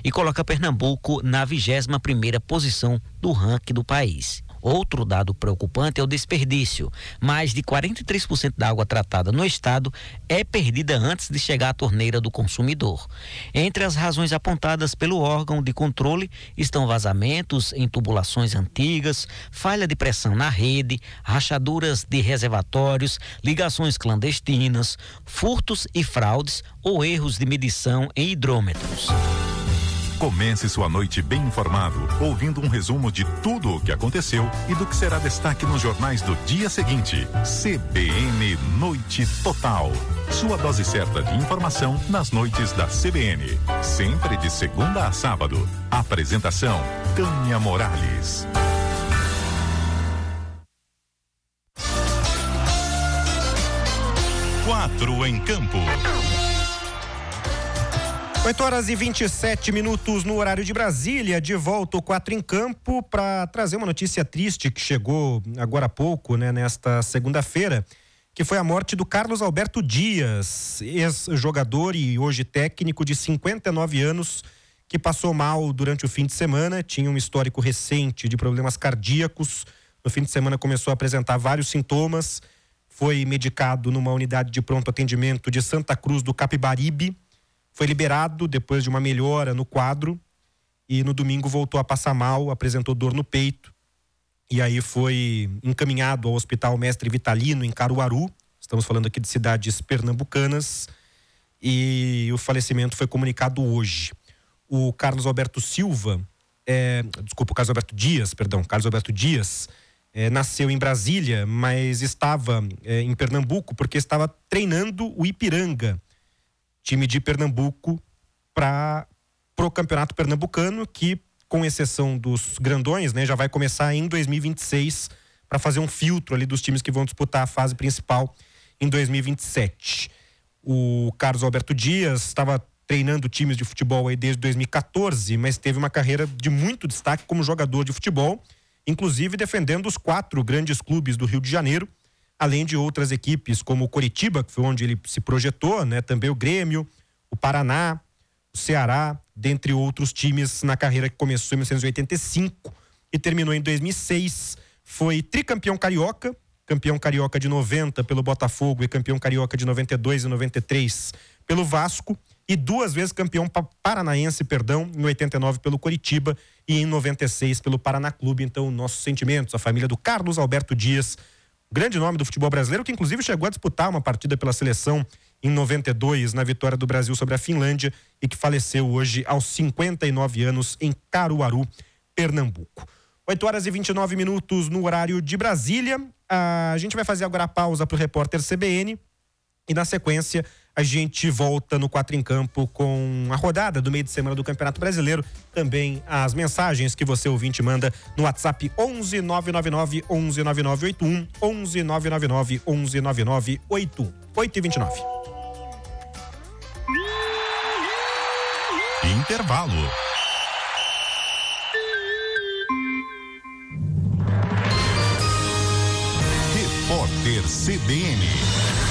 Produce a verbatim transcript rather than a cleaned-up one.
e coloca Pernambuco na vigésima primeira posição do ranking do país. Outro dado preocupante é o desperdício. Mais de quarenta e três por cento da água tratada no estado é perdida antes de chegar à torneira do consumidor. Entre as razões apontadas pelo órgão de controle estão vazamentos em tubulações antigas, falha de pressão na rede, rachaduras de reservatórios, ligações clandestinas, furtos e fraudes ou erros de medição em hidrômetros. Comece sua noite bem informado, ouvindo um resumo de tudo o que aconteceu e do que será destaque nos jornais do dia seguinte. C B N Noite Total. Sua dose certa de informação nas noites da C B N. Sempre de segunda a sábado. Apresentação: Tânia Morales. Quatro em campo. oito horas e vinte e sete minutos no horário de Brasília, de volta o Quatro em Campo para trazer uma notícia triste que chegou agora há pouco, né, nesta segunda-feira, que foi a morte do Carlos Alberto Dias, ex-jogador e hoje técnico de cinquenta e nove anos, que passou mal durante o fim de semana, tinha um histórico recente de problemas cardíacos, no fim de semana começou a apresentar vários sintomas, foi medicado numa unidade de pronto atendimento de Santa Cruz do Capibaribe, foi liberado depois de uma melhora no quadro e no domingo voltou a passar mal, apresentou dor no peito e aí foi encaminhado ao Hospital Mestre Vitalino em Caruaru, estamos falando aqui de cidades pernambucanas, e o falecimento foi comunicado hoje. O Carlos Alberto Silva, é, desculpa, o Carlos Alberto Dias, perdão, Carlos Alberto Dias, é, nasceu em Brasília, mas estava é, em Pernambuco porque estava treinando o Ipiranga, time de Pernambuco, para pro Campeonato Pernambucano, que, com exceção dos grandões, né, já vai começar em dois mil e vinte e seis, para fazer um filtro ali dos times que vão disputar a fase principal em dois mil e vinte e sete. O Carlos Alberto Dias estava treinando times de futebol aí desde dois mil e quatorze, mas teve uma carreira de muito destaque como jogador de futebol, inclusive defendendo os quatro grandes clubes do Rio de Janeiro, além de outras equipes como o Coritiba, que foi onde ele se projetou, né? Também o Grêmio, o Paraná, o Ceará, dentre outros times na carreira que começou em mil novecentos e oitenta e cinco e terminou em dois mil e seis. Foi tricampeão carioca, campeão carioca de noventa pelo Botafogo e campeão carioca de noventa e dois e noventa e três pelo Vasco e duas vezes campeão paranaense, perdão, em oitenta e nove pelo Coritiba e em noventa e seis pelo Paraná Clube. Então, nossos sentimentos, a família do Carlos Alberto Dias, grande nome do futebol brasileiro, que inclusive chegou a disputar uma partida pela seleção em noventa e dois, na vitória do Brasil sobre a Finlândia, e que faleceu hoje aos cinquenta e nove anos em Caruaru, Pernambuco. oito horas e vinte e nove minutos no horário de Brasília. A gente vai fazer agora a pausa para o repórter C B N e na sequência a gente volta no Quatro em Campo com a rodada do meio de semana do Campeonato Brasileiro, também as mensagens que você ouvinte manda no WhatsApp onze nove nove nove onze nove nove oito um, onze nove nove nove onze nove nove oito um. oito e vinte e nove. Intervalo. Repórter C B N.